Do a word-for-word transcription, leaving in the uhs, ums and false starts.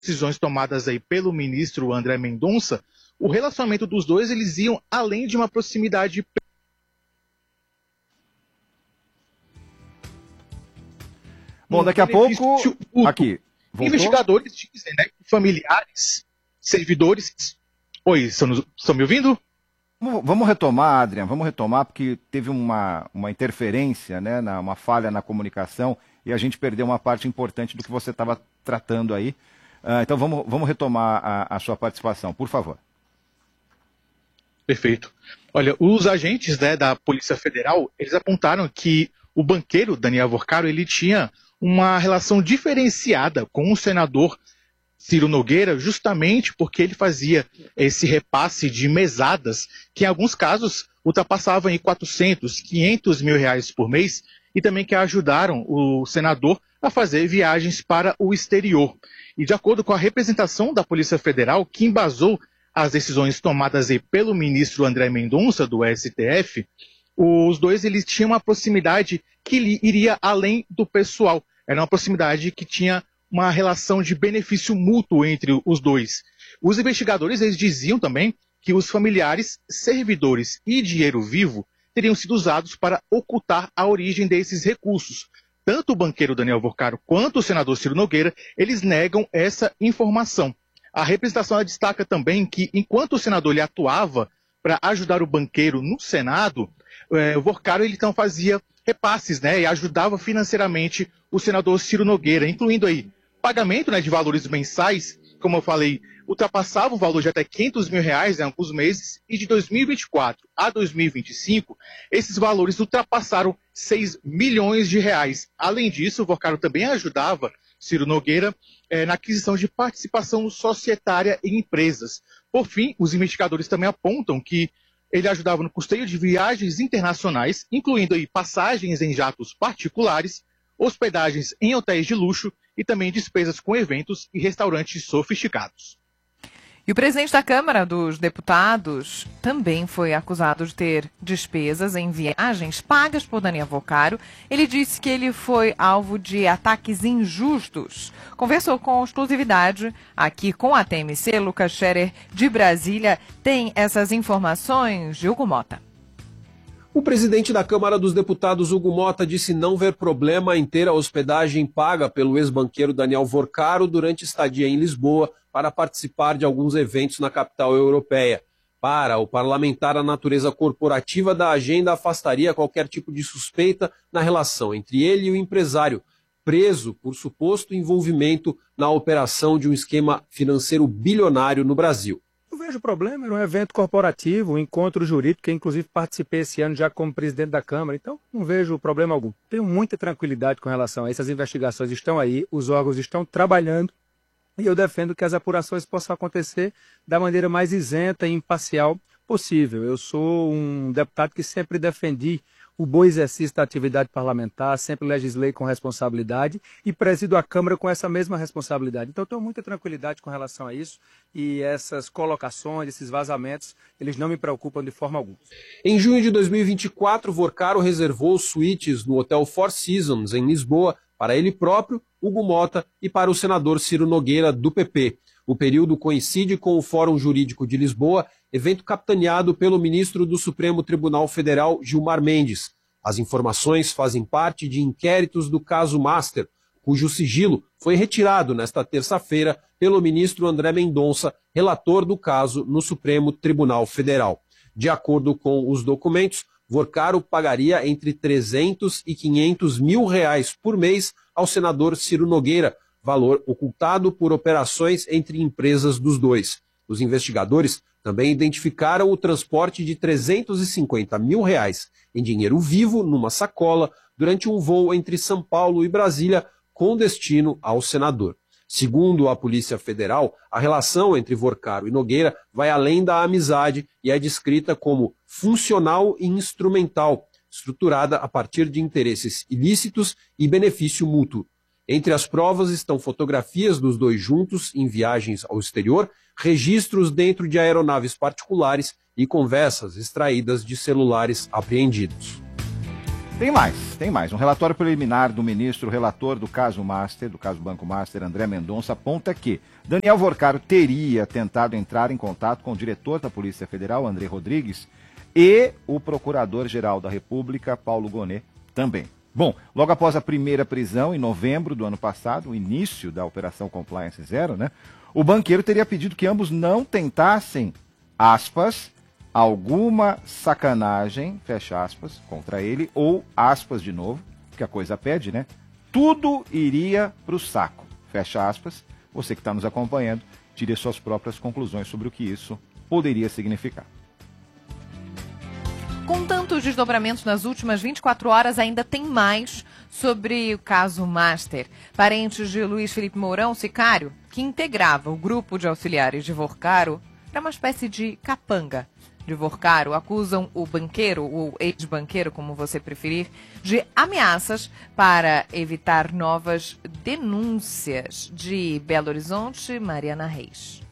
decisões tomadas aí pelo ministro André Mendonça, o relacionamento dos dois, eles iam além de uma proximidade. Bom, daqui a pouco, aqui, voltou? Investigadores dizem, né, que familiares, servidores... Oi, estão, estão me ouvindo? Vamos retomar, Adrian, vamos retomar, porque teve uma, uma interferência, né, na, uma falha na comunicação, e a gente perdeu uma parte importante do que você estava tratando aí. Uh, então vamos, vamos retomar a, a sua participação, por favor. Perfeito. Olha, os agentes, né, da Polícia Federal, eles apontaram que o banqueiro Daniel Vorcaro, ele tinha uma relação diferenciada com o senador Ciro Nogueira, justamente porque ele fazia esse repasse de mesadas, que em alguns casos ultrapassavam em quatrocentos, quinhentos mil reais por mês, e também que ajudaram o senador a fazer viagens para o exterior. E de acordo com a representação da Polícia Federal, que embasou as decisões tomadas aí pelo ministro André Mendonça, do S T F, os dois eles tinham uma proximidade que iria além do pessoal. Era uma proximidade que tinha uma relação de benefício mútuo entre os dois. Os investigadores eles diziam também que os familiares, servidores e dinheiro vivo teriam sido usados para ocultar a origem desses recursos. Tanto o banqueiro Daniel Vorcaro quanto o senador Ciro Nogueira, eles negam essa informação. A representação destaca também que, enquanto o senador ele atuava para ajudar o banqueiro no Senado, eh, o Vorcaro ele, então fazia repasses, né, e ajudava financeiramente o senador Ciro Nogueira, incluindo aí pagamento, né, de valores mensais, como eu falei, ultrapassava o valor de até quinhentos mil reais em alguns meses, e de dois mil e vinte e quatro a dois mil e vinte e cinco, esses valores ultrapassaram seis milhões de reais. Além disso, o Vorcaro também ajudava Ciro Nogueira eh, na aquisição de participação societária em empresas. Por fim, os investigadores também apontam que ele ajudava no custeio de viagens internacionais, incluindo aí passagens em jatos particulares, hospedagens em hotéis de luxo e também despesas com eventos e restaurantes sofisticados. E o presidente da Câmara dos Deputados também foi acusado de ter despesas em viagens pagas por Daniel Vorcaro. Ele disse que ele foi alvo de ataques injustos. Conversou com exclusividade aqui com a T M C. Lucas Scherer, de Brasília, tem essas informações. Hugo Mota. O presidente da Câmara dos Deputados, Hugo Mota, disse não ver problema em ter a hospedagem paga pelo ex-banqueiro Daniel Vorcaro durante estadia em Lisboa para participar de alguns eventos na capital europeia. Para o parlamentar, a natureza corporativa da agenda afastaria qualquer tipo de suspeita na relação entre ele e o empresário, preso por suposto envolvimento na operação de um esquema financeiro bilionário no Brasil. Não vejo problema, era um evento corporativo, um encontro jurídico, que inclusive participei esse ano já como presidente da Câmara, então não vejo problema algum. Tenho muita tranquilidade com relação a isso, as investigações estão aí, os órgãos estão trabalhando e eu defendo que as apurações possam acontecer da maneira mais isenta e imparcial possível. Eu sou um deputado que sempre defendi o bom exercício da atividade parlamentar, sempre legislei com responsabilidade e presido a Câmara com essa mesma responsabilidade. Então, tenho muita tranquilidade com relação a isso e essas colocações, esses vazamentos, eles não me preocupam de forma alguma. Em junho de dois mil e vinte e quatro, Vorcaro reservou suítes no Hotel Four Seasons, em Lisboa, para ele próprio, Hugo Mota e para o senador Ciro Nogueira, do P P. O período coincide com o Fórum Jurídico de Lisboa, evento capitaneado pelo ministro do Supremo Tribunal Federal, Gilmar Mendes. As informações fazem parte de inquéritos do caso Master, cujo sigilo foi retirado nesta terça-feira pelo ministro André Mendonça, relator do caso no Supremo Tribunal Federal. De acordo com os documentos, Vorcaro pagaria entre trezentos e quinhentos mil reais por mês ao senador Ciro Nogueira, valor ocultado por operações entre empresas dos dois. Os investigadores também identificaram o transporte de trezentos e cinquenta mil reais em dinheiro vivo numa sacola durante um voo entre São Paulo e Brasília com destino ao senador. Segundo a Polícia Federal, a relação entre Vorcaro e Nogueira vai além da amizade e é descrita como funcional e instrumental, estruturada a partir de interesses ilícitos e benefício mútuo. Entre as provas estão fotografias dos dois juntos em viagens ao exterior, registros dentro de aeronaves particulares e conversas extraídas de celulares apreendidos. Tem mais, tem mais. Um relatório preliminar do ministro relator do caso Master, do caso Banco Master, André Mendonça, aponta que Daniel Vorcaro teria tentado entrar em contato com o diretor da Polícia Federal, André Rodrigues, e o procurador-geral da República, Paulo Gonet, também. Bom, logo após a primeira prisão, em novembro do ano passado, o início da Operação Compliance Zero, né? O banqueiro teria pedido que ambos não tentassem, aspas, alguma sacanagem, fecha aspas, contra ele, ou aspas de novo, que a coisa pede, né? Tudo iria para o saco, fecha aspas. Você que está nos acompanhando, tire suas próprias conclusões sobre o que isso poderia significar. Com tantos desdobramentos nas últimas vinte e quatro horas, ainda tem mais sobre o caso Master. Parentes de Luiz Felipe Mourão, sicário, que integrava o grupo de auxiliares de Vorcaro, era uma espécie de capanga de Vorcaro, acusam o banqueiro, ou ex-banqueiro, como você preferir, de ameaças para evitar novas denúncias. De Belo Horizonte, Mariana Reis.